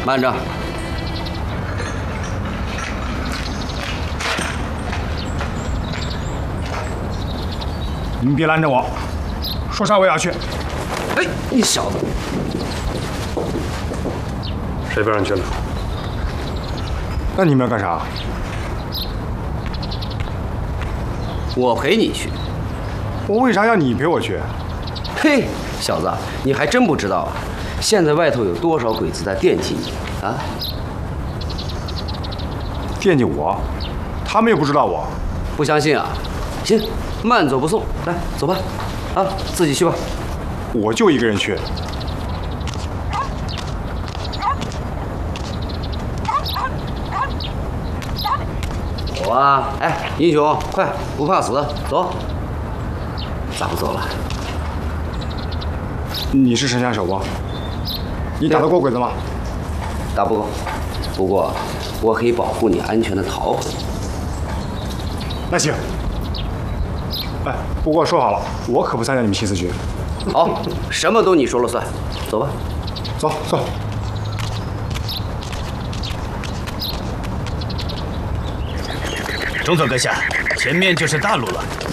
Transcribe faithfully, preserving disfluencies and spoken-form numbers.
慢着。 你们别拦着我，说啥我也要去。 哎，你小子！ 谁不让你去了？ 那你们要干啥？ 我陪你去。 我为啥要你陪我去？ 嘿，小子，你还真不知道啊！现在外头有多少鬼子在惦记你啊？ 惦记我？他们又不知道我。 不相信啊？行，慢走不送，来，走吧。啊，自己去吧。 我就一个人去。 走啊！哎，英雄，快，不怕死，走。咋不走了？ 你是神枪手不？你打得过鬼子吗？ 打不过，不过我可以保护你安全的逃回。 那行。哎，不过说好了，我可不参加你们新四军。 好，什么都你说了算。走吧。 走走。 中佐阁下，前面就是大路了。